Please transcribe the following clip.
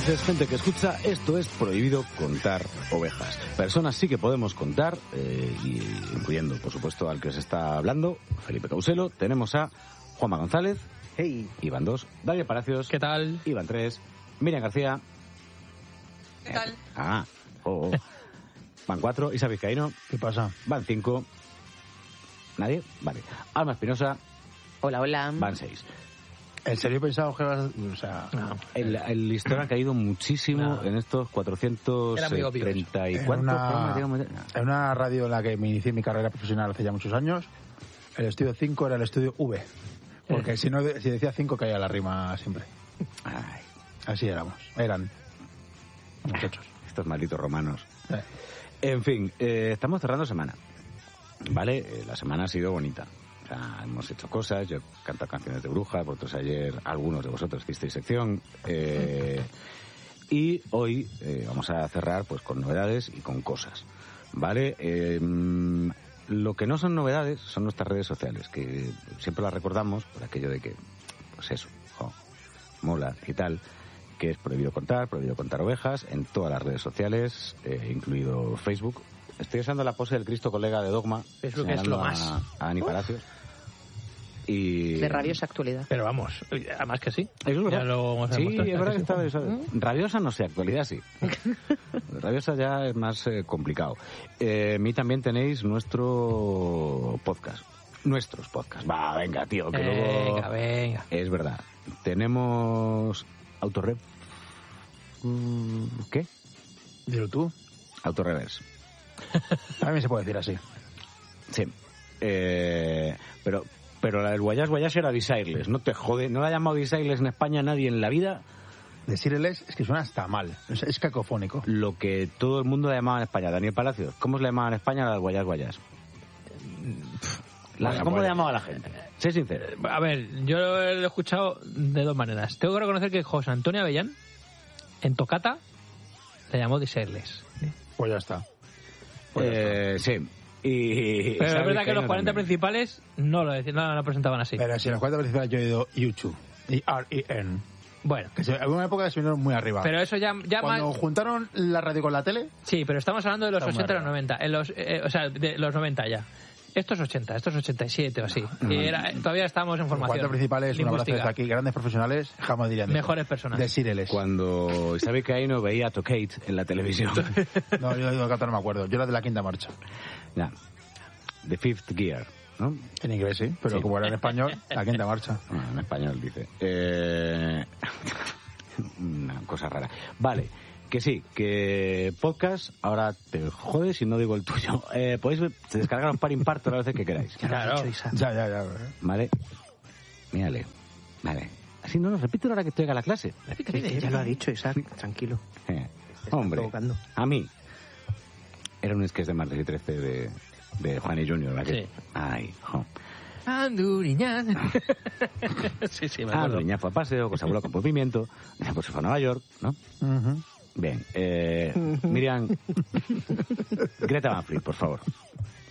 entonces, gente que escucha, esto es Prohibido Contar Ovejas. Personas sí que podemos contar, y incluyendo, por supuesto, al que os está hablando, Felipe Causelo. Tenemos a Juanma González, hey. Iván 2, Daniel Palacios, ¿qué tal? Iván 3, Miriam García, ¿Qué tal? Van 4, Isa Vizcaíno, ¿Qué pasa? Van 5, ¿nadie? Vale. Alma Espinosa, Hola, hola. Van 6. ¿En serio pensaba que vas? O sea, No. El listón ha caído muchísimo en estos 430 y cuántos programas, digamos. En una radio en la que me inicié mi carrera profesional hace ya muchos años, el estudio 5 era el estudio V. Porque si decía 5 caía la rima siempre. Ay, Así eran muchachos. estos malditos romanos. En fin, estamos cerrando semana, ¿vale? La semana ha sido bonita. O sea, hemos hecho cosas, yo he cantado canciones de brujas, vosotros ayer, algunos de vosotros hicisteis sección, y hoy vamos a cerrar pues con novedades y con cosas, ¿vale? Lo que no son novedades son nuestras redes sociales, que siempre las recordamos por aquello de que, pues eso, mola y tal, que es prohibido contar ovejas en todas las redes sociales, incluido Facebook. Estoy usando la pose del Cristo colega de Dogma, Facebook es lo más. A Dani Palacios. Y... De rabiosa actualidad. Pero vamos, además que sí. Eso es verdad. Ya lo hemos sí, demostrado. es verdad que está rabiosa, no sé, actualidad sí. Rabiosa ya es más complicado. Mí también tenéis nuestro podcast. Nuestros podcasts. Va, venga, tío, que luego... Venga. Es verdad. Tenemos Autorep. ¿Qué? Dilo tú. Autorreverse. También se puede decir así. Sí. Pero la del Guayas era Desireless. No te jode. No la ha llamado Desireless en España nadie en la vida. Decirles es que suena hasta mal. Es cacofónico. Lo que todo el mundo la llamaba en España. Daniel Palacios, ¿cómo se le llamaba en España la del Guayas? ¿Cómo le llamaba a la gente? Sé sincero. A ver, yo lo he escuchado de dos maneras. Tengo que reconocer que José Antonio Avellán, en Tocata, le llamó Desireless. Pues ya está. Sí. Y pero es verdad que los 40 principales no lo presentaban así. Pero si en los 40 principales yo he ido YouTube y R-E-N. Bueno. Que en una época se vinieron muy arriba. Pero eso ya Cuando más... juntaron la radio con la tele... Sí, pero estamos hablando de los Estamos 80 y los 90. O sea, de los 90 ya. Estos 80, estos 87 o así. Y todavía estamos en Los formación. 40 principales, un abrazo desde aquí. Grandes profesionales, jamás dirían eso. Mejores personas. Decirles. Cuando Isabel Caíno veía a Tocate en la televisión. No, yo de Tocata no me acuerdo. Yo era de la quinta marcha. Ya. The Fifth Gear, ¿no? En inglés, sí. Pero Sí. como era en español, la quinta marcha. Bueno, en español dice. Una cosa rara. Vale, que sí, que podcast, ahora te jodes si no digo el tuyo. Podéis descargar un par impar todas las veces que queráis. Claro. Ya. Vale. Mírale. Vale. Así no, repítelo ahora que estoy a la clase. Ya lo ha dicho Isaac, tranquilo. Hombre, provocando. a mí. Era un sketch de martes y 13 de Juan y Junior, ¿verdad? Sí. Ay, jo. Anduriñán. Sí, me acuerdo. Anduriñán fue a paseo, cosa voló con pimiento, pues se fue a Nueva York, ¿no? Bien, Miriam, Greta Van Fleet, por favor.